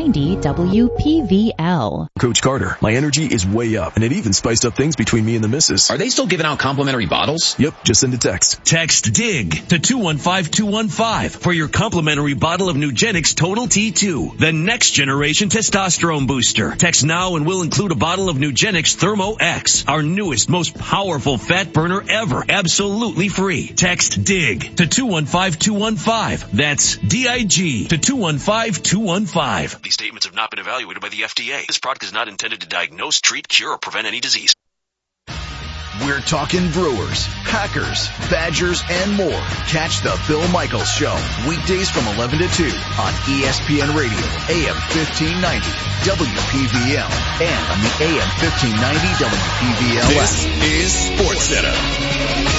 1590 WPVL. Coach Carter, my energy is way up, and it even spiced up things between me and the missus. Are they still giving out complimentary bottles? Yep, just send a text. Text DIG to 215-215 for your complimentary bottle of Nugenix Total T2, the next generation testosterone booster. Text now and we'll include a bottle of Nugenix Thermo X, our newest, most powerful fat burner ever, absolutely free. Text DIG to 215-215. That's DIG to 215-215. These statements have not been evaluated by the FDA. This product is not intended to diagnose, treat, cure, or prevent any disease. We're talking Brewers, Packers, Badgers, and more. Catch the Bill Michaels Show, weekdays from 11 to 2 on ESPN Radio, AM 1590, WPVL, and on the AM 1590 WPVL. This is SportsCenter.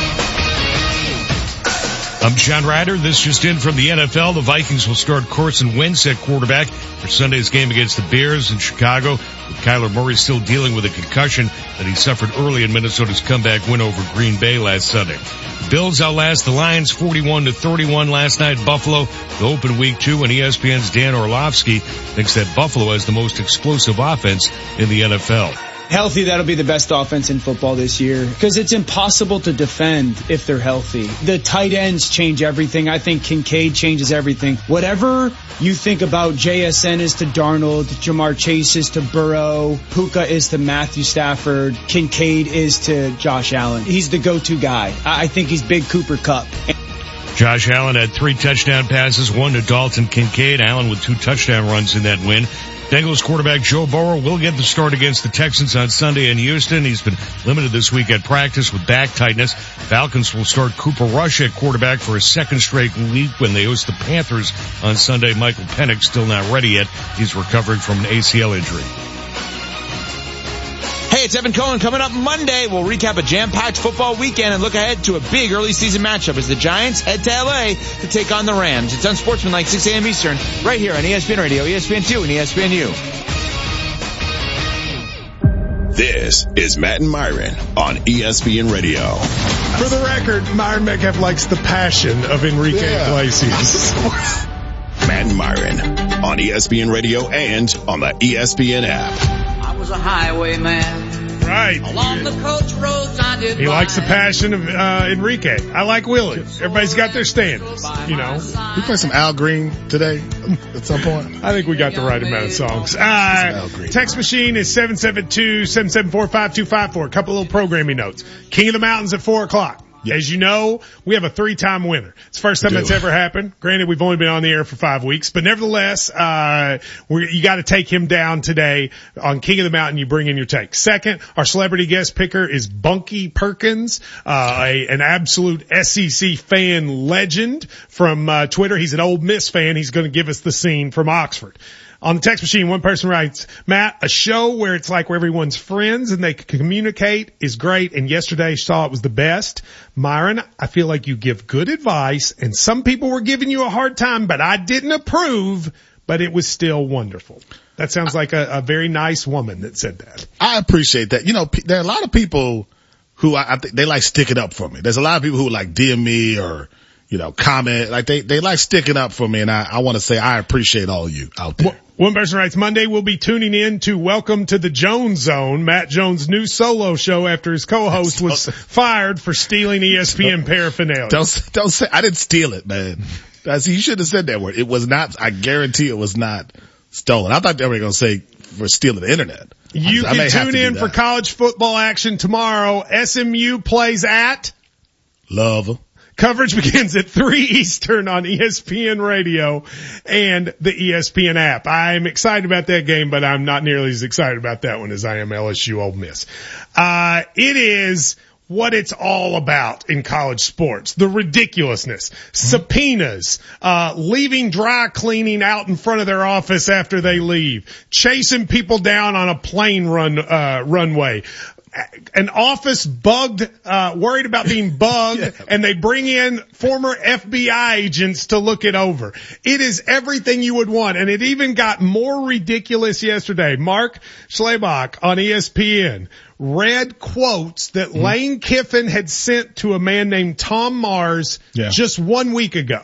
I'm John Ryder. This just in from the NFL. The Vikings will start Carson Wentz at quarterback for Sunday's game against the Bears in Chicago, with Kyler Murray still dealing with a concussion that he suffered early in Minnesota's comeback win over Green Bay last Sunday. The Bills outlast the Lions 41-31 last night at Buffalo to open week 2, and ESPN's Dan Orlovsky thinks that Buffalo has the most explosive offense in the NFL. Healthy, that'll be the best offense in football this year because it's impossible to defend if they're healthy. The tight ends change everything. I think Kincaid changes everything. Whatever you think about JSN is to Darnold, Jamar Chase is to Burrow, Puka is to Matthew Stafford, Kincaid is to Josh Allen. He's the go-to guy. I think he's Big Cooper Kupp. Josh Allen had 3 touchdown passes, 1 to Dalton Kincaid. Allen with 2 touchdown runs in that win. Bengals quarterback Joe Burrow will get the start against the Texans on Sunday in Houston. He's been limited this week at practice with back tightness. Falcons will start Cooper Rush at quarterback for a second straight week when they host the Panthers on Sunday. Michael Penix still not ready yet. He's recovering from an ACL injury. Hey, it's Evan Cohen. Coming up Monday, we'll recap a jam-packed football weekend and look ahead to a big early season matchup as the Giants head to LA to take on the Rams. It's Unsportsmanlike, 6 a.m. Eastern, right here on ESPN Radio, ESPN2, and ESPNU. This is Matt and Myron on ESPN Radio. For the record, Myron Metcalf likes the passion of Enrique Iglesias. Matt and Myron on ESPN Radio and on the ESPN app. I was a highwayman. Right. Along the coach roads I did. He likes the passion of Enrique. I like Willie. Everybody's got their standards, you know. We play some Al Green today at some point. I think we got the right amount of songs. Text machine is 772-774-5254. A couple little programming notes. King of the Mountains at 4 o'clock. As you know, we have a 3-time winner. It's the first time that's ever happened. Granted, we've only been on the air for 5 weeks, but nevertheless, you got to take him down today on King of the Mountain. You bring in your take. Second, our celebrity guest picker is Bunky Perkins, an absolute SEC fan legend from Twitter. He's an Ole Miss fan. He's going to give us the scene from Oxford. On the text machine, one person writes, Matt, a show where it's like where everyone's friends and they can communicate is great, and yesterday saw it was the best. Myron, I feel like you give good advice, and some people were giving you a hard time, but I didn't approve, but it was still wonderful. That sounds like a very nice woman that said that. I appreciate that. You know, there are a lot of people who I think they like sticking up for me. There's a lot of people who like DM me or, you know, comment. Like they like sticking up for me, and I want to say I appreciate all of you out there. One person writes, Monday we'll be tuning in to Welcome to the Jones Zone, Matt Jones' new solo show after his co-host was fired for stealing ESPN paraphernalia. Don't say, I didn't steal it, man. You should have said that word. It was not, I guarantee it was not stolen. I thought they were going to say for stealing the internet. You can tune in for college football action tomorrow. SMU plays at Love. Coverage begins at 3 Eastern on ESPN Radio and the ESPN app. I'm excited about that game, but I'm not nearly as excited about that one as I am LSU Ole Miss. It is what it's all about in college sports. The ridiculouswess, subpoenas, leaving dry cleaning out in front of their office after they leave, chasing people down on a plane runway. An office bugged, worried about being bugged, and they bring in former FBI agents to look it over. It is everything you would want, and it even got more ridiculous yesterday. Mark Schlabach on ESPN read quotes that Lane Kiffin had sent to a man named Tom Mars just 1 week ago.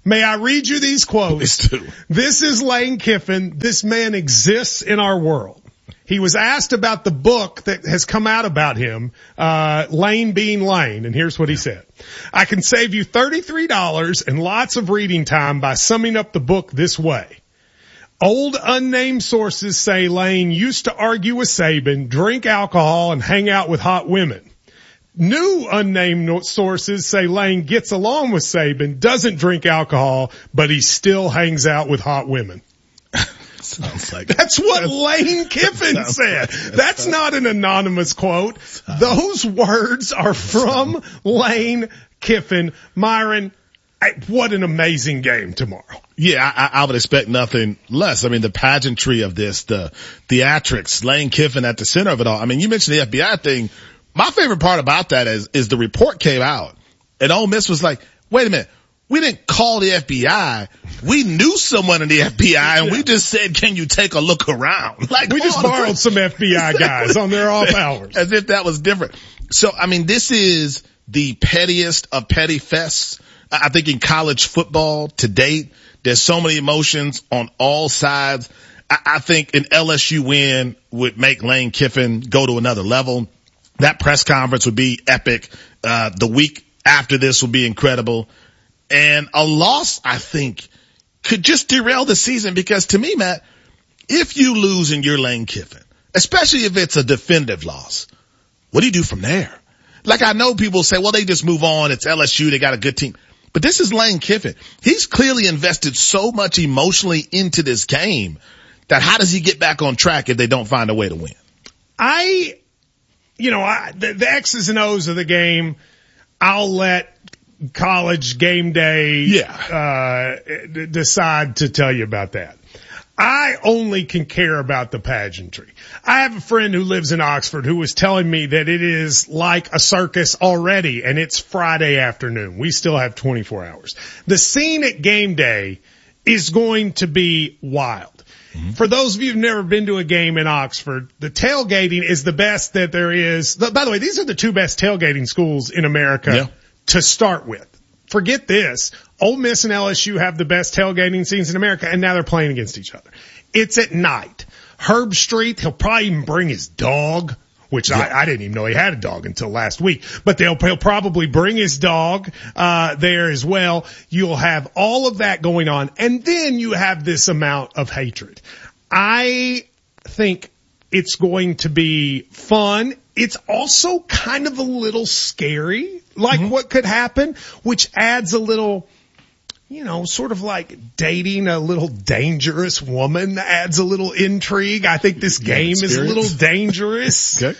May I read you these quotes? Please do. This is Lane Kiffin. This man exists in our world. He was asked about the book that has come out about him, Lane being Lane, and here's what he said. I can save you $33 and lots of reading time by summing up the book this way. Old unnamed sources say Lane used to argue with Saban, drink alcohol, and hang out with hot women. New unnamed sources say Lane gets along with Saban, doesn't drink alcohol, but he still hangs out with hot women. Sounds like That's what Lane Kiffin said. That's not an anonymous quote. Those words are from Lane Kiffin. Myron, what an amazing game tomorrow. Yeah, I would expect nothing less. I mean, the pageantry of this, the theatrics, Lane Kiffin at the center of it all. I mean, you mentioned the FBI thing. My favorite part about that is the report came out and Ole Miss was like, wait a minute. We didn't call the FBI. We knew someone in the FBI and we just said, can you take a look around? Like, we just borrowed some FBI guys on their off hours. As if that was different. So, I mean, this is the pettiest of petty fests. I think in college football to date, there's so many emotions on all sides. I think an LSU win would make Lane Kiffin go to another level. That press conference would be epic. The week after this will be incredible. And a loss, I think, could just derail the season because to me, Matt, if you lose and you're Lane Kiffin, especially if it's a definitive loss, what do you do from there? Like I know people say, well, they just move on. It's LSU. They got a good team. But this is Lane Kiffin. He's clearly invested so much emotionally into this game that how does he get back on track if they don't find a way to win? The X's and O's of the game, I'll let college game day decide to tell you about that. I only can care about the pageantry. I have a friend who lives in Oxford who was telling me that it is like a circus already and it's Friday afternoon. We still have 24 hours. The scene at game day is going to be wild. Mm-hmm. For those of you who've never been to a game in Oxford, the tailgating is the best that there is. By the way, these are the two best tailgating schools in America to start with. Forget this. Ole Miss and LSU have the best tailgating scenes in America, and now they're playing against each other. It's at night. Herb Street, he'll probably even bring his dog, which I didn't even know he had a dog until last week. But he'll probably bring his dog there as well. You'll have all of that going on, and then you have this amount of hatred. I think it's going to be fun. It's also kind of a little scary, like what could happen, which adds a little, sort of like dating a little dangerous woman adds a little intrigue. I think this game is a little dangerous. Okay.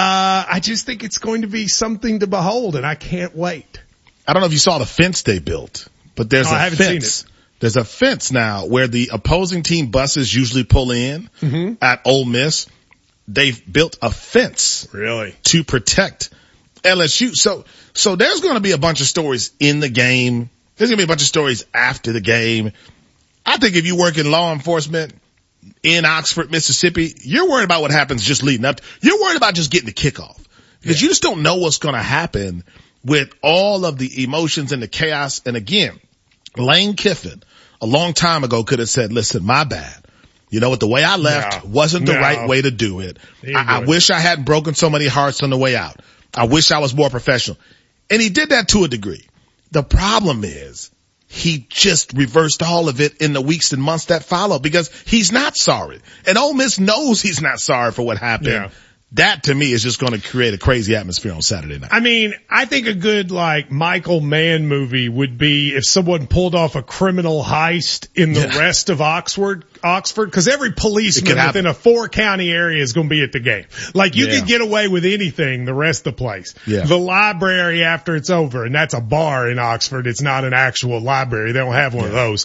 I just think it's going to be something to behold, and I can't wait. I don't know if you saw the fence they built, but there's I haven't fence. seen it. There's a fence now where the opposing team buses usually pull in at Ole Miss. They've built a fence to protect LSU. So there's going to be a bunch of stories in the game. There's going to be a bunch of stories after the game. I think if you work in law enforcement in Oxford, Mississippi, you're worried about what happens just leading up. You're worried about just getting the kickoff because you just don't know what's going to happen with all of the emotions and the chaos. And again, Lane Kiffin a long time ago could have said, listen, my bad. You know what? The way I left wasn't the right way to do it. I wish I hadn't broken so many hearts on the way out. I wish I was more professional. And he did that to a degree. The problem is he just reversed all of it in the weeks and months that followed because he's not sorry. And Ole Miss knows he's not sorry for what happened. Yeah. That to me is just going to create a crazy atmosphere on Saturday night. I mean, I think a good Michael Mann movie would be if someone pulled off a criminal heist in the rest of Oxford, cause every policeman within a 4-county area is going to be at the game. Like you could get away with anything the rest of the place. Yeah. The library after it's over, and that's a bar in Oxford. It's not an actual library. They don't have one of those.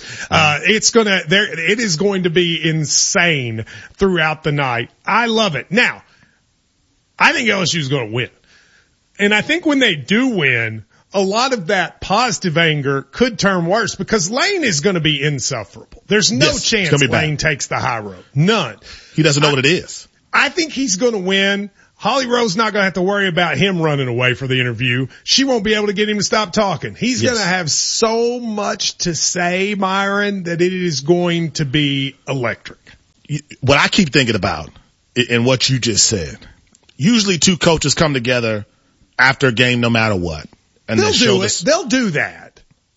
It is going to be insane throughout the night. I love it. Now, I think LSU is going to win. And I think when they do win, a lot of that positive anger could turn worse because Lane is going to be insufferable. There's no chance Lane takes the high road. None. He doesn't know what it is. I think he's going to win. Holly Rowe's not going to have to worry about him running away for the interview. She won't be able to get him to stop talking. He's going to have so much to say, Myron, that it is going to be electric. What I keep thinking about in what you just said, usually two coaches come together after a game no matter what. And they'll do it. They'll do that.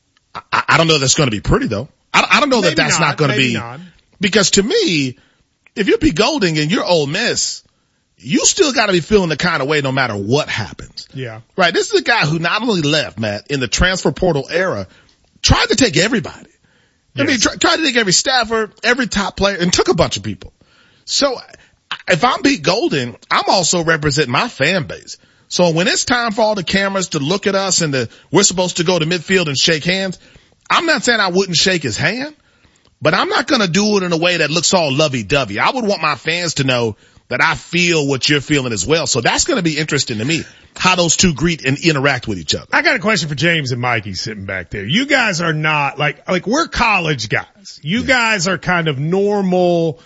I don't know if that's going to be pretty, though. I don't know that that's not going to be. Not. Because to me, if you're Pete Golding and you're Ole Miss, you still got to be feeling the kind of way no matter what happens. Yeah. Right. This is a guy who not only left, Matt, in the transfer portal era, tried to take everybody. Yes. I mean, tried to take every staffer, every top player, and took a bunch of people. So if I'm Pete Golding, I'm also representing my fan base. So when it's time for all the cameras to look at us and we're supposed to go to midfield and shake hands, I'm not saying I wouldn't shake his hand, but I'm not going to do it in a way that looks all lovey-dovey. I would want my fans to know that I feel what you're feeling as well. So that's going to be interesting to me, how those two greet and interact with each other. I got a question for James and Mikey sitting back there. You guys are not like we're college guys. You guys are kind of normal,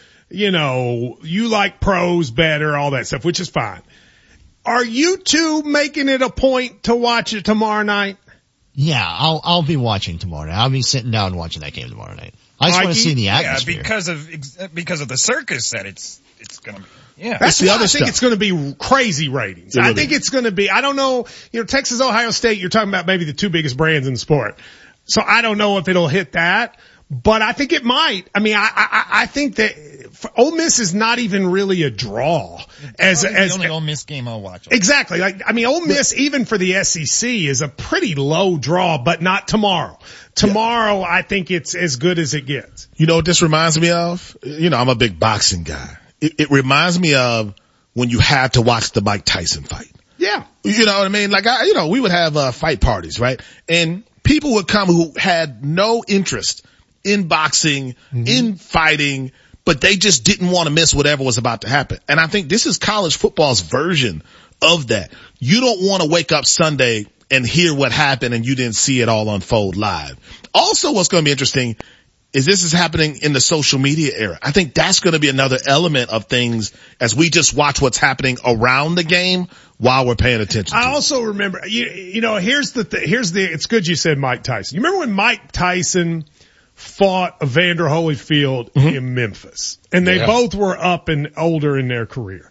you like pros better, all that stuff, which is fine. Are you two making it a point to watch it tomorrow night? Yeah, I'll be watching tomorrow night. I'll be sitting down and watching that game tomorrow night. I just want to see the atmosphere. Yeah, because of the circus that it's going to be. Yeah. That's the other stuff. I think it's going to be crazy ratings. I think it's going to be, I don't know, Texas, Ohio State, you're talking about maybe the two biggest brands in the sport. So I don't know if it'll hit that, but I think it might. I mean, I think that Ole Miss is not even really a draw as the only Ole Miss game I'll watch. Exactly. Ole Miss, even for the SEC, is a pretty low draw, but not tomorrow. Tomorrow, I think it's as good as it gets. You know what this reminds me of? I'm a big boxing guy. It reminds me of when you had to watch the Mike Tyson fight. Yeah. You know what I mean? Like, we would have fight parties, right? And people would come who had no interest in boxing, in fighting, but they just didn't want to miss whatever was about to happen. And I think this is college football's version of that. You don't want to wake up Sunday and hear what happened and you didn't see it all unfold live. Also, what's going to be interesting is this is happening in the social media era. I think that's going to be another element of things as we just watch what's happening around the game while we're paying attention. I also remember, here's it's good you said Mike Tyson. You remember when Mike Tyson fought Evander Holyfield in Memphis, and they both were up and older in their career.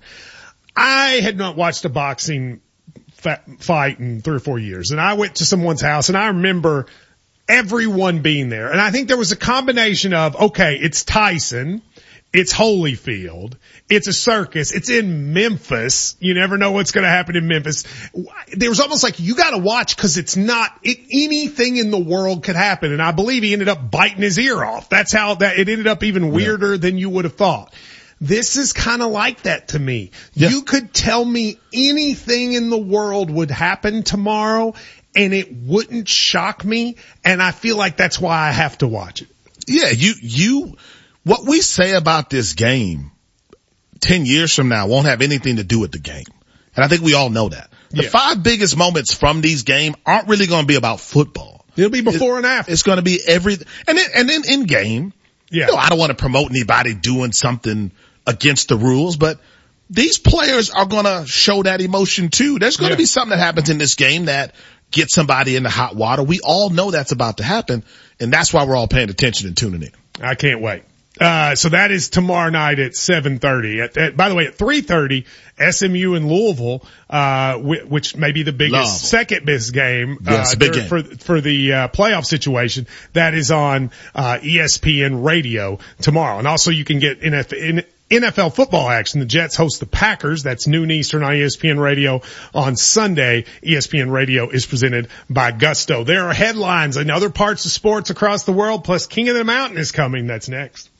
I had not watched a boxing fight in 3 or 4 years, and I went to someone's house, and I remember everyone being there. And I think there was a combination of, okay, it's Tyson, it's Holyfield, it's a circus, it's in Memphis. You never know what's going to happen in Memphis. There was almost like you got to watch because it's not anything in the world could happen. And I believe he ended up biting his ear off. That's how it ended up even weirder than you would have thought. This is kind of like that to me. Yeah. You could tell me anything in the world would happen tomorrow and it wouldn't shock me. And I feel like that's why I have to watch it. Yeah, what we say about this game 10 years from now won't have anything to do with the game. And I think we all know that. The 5 biggest moments from these games aren't really going to be about football. It'll be before and after. It's going to be everything. And then in game, I don't want to promote anybody doing something against the rules, but these players are going to show that emotion too. There's going to be something that happens in this game that gets somebody in the hot water. We all know that's about to happen, and that's why we're all paying attention and tuning in. I can't wait. So that is tomorrow night at 7:30. By the way, at 3:30, SMU and Louisville, which may be the biggest, second biggest game, big game. for the playoff situation. That is on, ESPN radio tomorrow. And also you can get NFL football action. The Jets host the Packers. That's noon Eastern on ESPN Radio on Sunday. ESPN Radio is presented by Gusto. There are headlines in other parts of sports across the world, plus King of the Mountain is coming. That's next.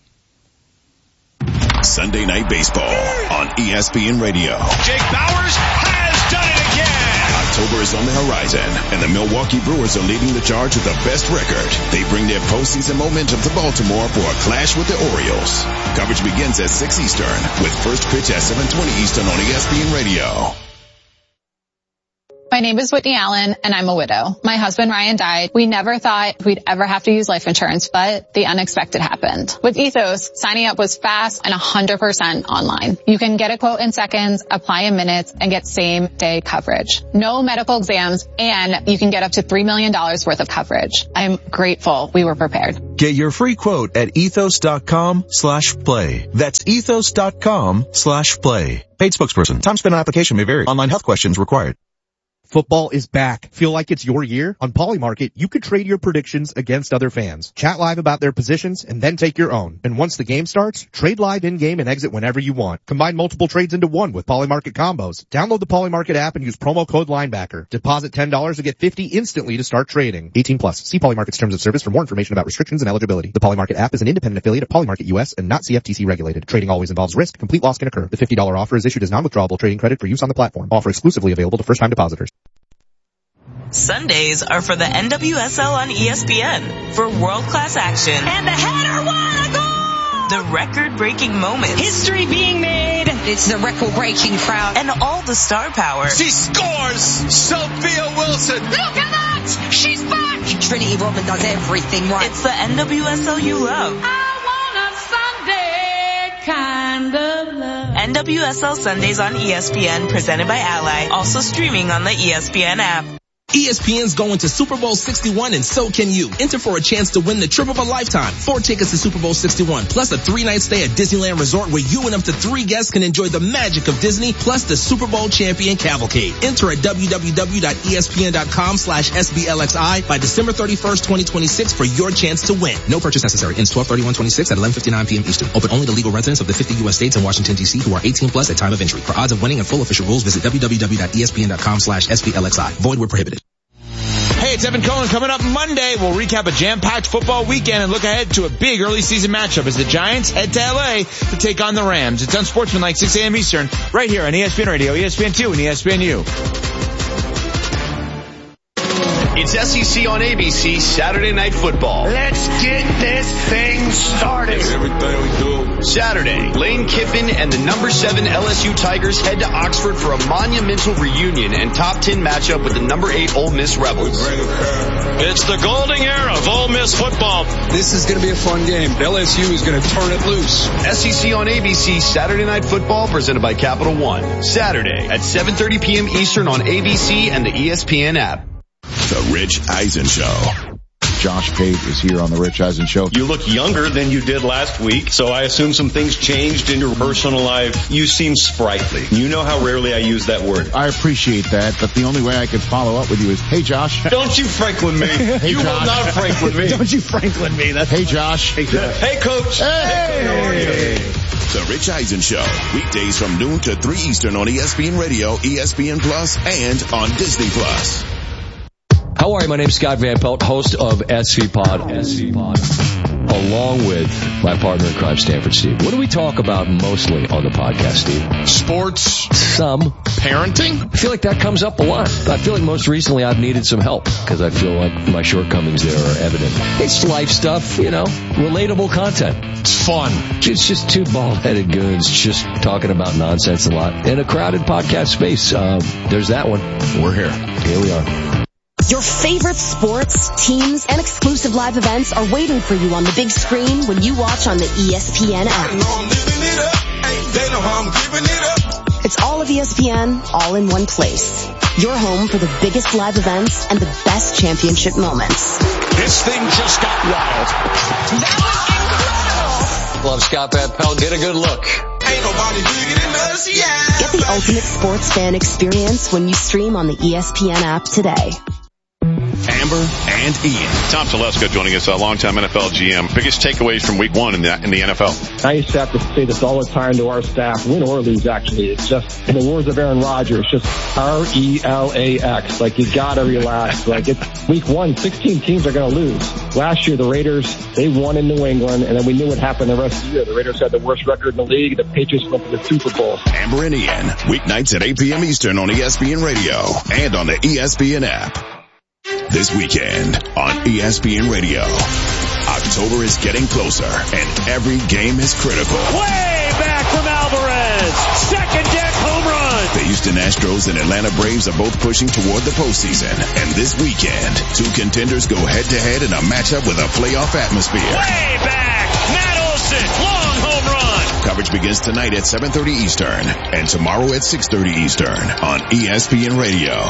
Sunday Night Baseball on ESPN Radio. Jake Bauers has done it again. October is on the horizon, and the Milwaukee Brewers are leading the charge with the best record. They bring their postseason momentum to Baltimore for a clash with the Orioles. Coverage begins at 6 Eastern with first pitch at 7:20 Eastern on ESPN Radio. My name is Whitney Allen, and I'm a widow. My husband Ryan died. We never thought we'd ever have to use life insurance, but the unexpected happened. With Ethos, signing up was fast and 100% online. You can get a quote in seconds, apply in minutes, and get same-day coverage. No medical exams, and you can get up to $3 million worth of coverage. I'm grateful we were prepared. Get your free quote at ethos.com/play. That's ethos.com/play. Paid spokesperson. Time spent on application may vary. Online health questions required. Football is back. Feel like it's your year? On Polymarket, you could trade your predictions against other fans. Chat live about their positions and then take your own. And once the game starts, trade live in-game and exit whenever you want. Combine multiple trades into one with Polymarket combos. Download the Polymarket app and use promo code linebacker. Deposit $10 to get $50 instantly to start trading. 18 plus. See Polymarket's terms of service for more information about restrictions and eligibility. The Polymarket app is an independent affiliate of Polymarket US and not CFTC regulated. Trading always involves risk. Complete loss can occur. The $50 offer is issued as non-withdrawable trading credit for use on the platform. Offer exclusively available to first-time depositors. Sundays are for the NWSL on ESPN for world-class action. And the header, what a goal! The record-breaking moments. History being made. It's the record-breaking crowd. And all the star power. She scores! Sophia Wilson! Look at that! She's back! Trinity Rodman does everything right. It's the NWSL you love. I want a Sunday kind of love. NWSL Sundays on ESPN, presented by Ally. Also streaming on the ESPN app. ESPN's going to Super Bowl 61 and so can you. Enter for a chance to win the trip of a lifetime. 4 tickets to Super Bowl 61 plus a 3-night stay at Disneyland Resort where you and up to 3 guests can enjoy the magic of Disney plus the Super Bowl champion cavalcade. Enter at www.espn.com/SBLXI by December 31st, 2026 for your chance to win. No purchase necessary. Ends 12/31/26 at 11:59 p.m. Eastern. Open only to legal residents of the 50 U.S. states and Washington, D.C. who are 18 plus at time of entry. For odds of winning and full official rules, visit www.espn.com/SBLXI. Void where prohibited. Hey, it's Evan Cohen. Coming up Monday, we'll recap a jam-packed football weekend and look ahead to a big early season matchup as the Giants head to LA to take on the Rams. It's Unsportsmanlike 6 a.m. Eastern, right here on ESPN Radio, ESPN2, and ESPNU. It's SEC on ABC Saturday Night Football. Let's get this thing started. Everything we do. Saturday, Lane Kiffin and the number 7 LSU Tigers head to Oxford for a monumental reunion and top 10 matchup with the number 8 Ole Miss Rebels. It's the golden era of Ole Miss football. This is going to be a fun game. LSU is going to turn it loose. SEC on ABC Saturday Night Football presented by Capital One. Saturday at 7:30 p.m. Eastern on ABC and the ESPN app. The Rich Eisen Show. Josh Pate is here on the Rich Eisen Show. You look younger than you did last week, so I assume some things changed in your personal life. You seem sprightly. You know how rarely I use that word. I appreciate that, but the only way I can follow up with you is, hey, Josh. Don't you Franklin me. Hey, you Josh. will not Franklin me. Don't you Franklin me. That's hey, Josh. Hey, Coach. Hey. How are you? The Rich Eisen Show. Weekdays from noon to 3 Eastern on ESPN Radio, ESPN Plus, and on Disney Plus. How are you? My name's Scott Van Pelt, host of SV Pod, along with my partner in crime, Stanford Steve. What do we talk about mostly on the podcast, Steve? Sports. Some. Parenting? I feel like that comes up a lot. I feel like most recently I've needed some help because I feel like my shortcomings there are evident. It's life stuff, relatable content. It's fun. It's just two bald-headed goons just talking about nonsense a lot in a crowded podcast space. There's that one. We're here. Here we are. Your favorite sports, teams, and exclusive live events are waiting for you on the big screen when you watch on the ESPN app. It's all of ESPN, all in one place. Your home for the biggest live events and the best championship moments. This thing just got wild. That was incredible! Love Scott Van Pelt. Get a good look. Ain't nobody bigger than us, yeah. Get the ultimate sports fan experience when you stream on the ESPN app today. Amber and Ian. Tom Telesco joining us, a longtime NFL GM. Biggest takeaways from week 1 in the NFL. I used to have to say this all the time to our staff, win or lose actually. It's just, in the words of Aaron Rodgers, just RELAX. Like, you gotta relax. Like, it's week 1, 16 teams are gonna lose. Last year, the Raiders, they won in New England, and then we knew what happened the rest of the year. The Raiders had the worst record in the league. The Patriots went to the Super Bowl. Amber and Ian, weeknights at 8 p.m. Eastern on ESPN Radio and on the ESPN app. This weekend on ESPN Radio, October is getting closer and every game is critical. Way back from Alvarez, second deck home run. The Houston Astros and Atlanta Braves are both pushing toward the postseason. And this weekend, two contenders go head-to-head in a matchup with a playoff atmosphere. Way back! Matt Olson, long home run! Coverage begins tonight at 7:30 Eastern and tomorrow at 6:30 Eastern on ESPN Radio.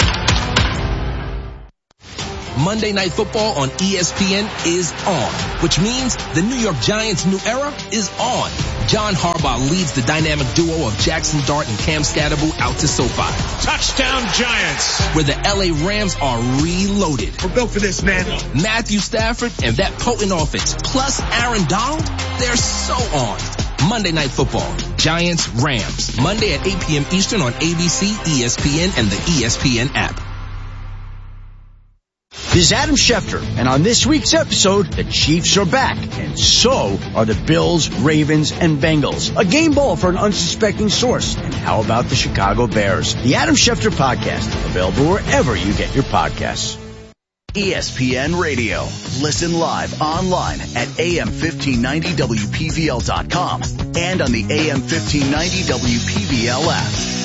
Monday Night Football on ESPN is on, which means the New York Giants' new era is on. John Harbaugh leads the dynamic duo of Jackson Dart and Cam Scatterbo out to SoFi. Touchdown Giants! Where the LA Rams are reloaded. We're built for this, man. Matthew Stafford and that potent offense, plus Aaron Donald, they're so on. Monday Night Football, Giants, Rams, Monday at 8 p.m. Eastern on ABC, ESPN, and the ESPN app. This is Adam Schefter, and on this week's episode, the Chiefs are back, and so are the Bills, Ravens, and Bengals. A game ball for an unsuspecting source. And how about the Chicago Bears? The Adam Schefter Podcast, available wherever you get your podcasts. ESPN Radio. Listen live online at AM1590WPVL.com and on the AM1590 WPVL app.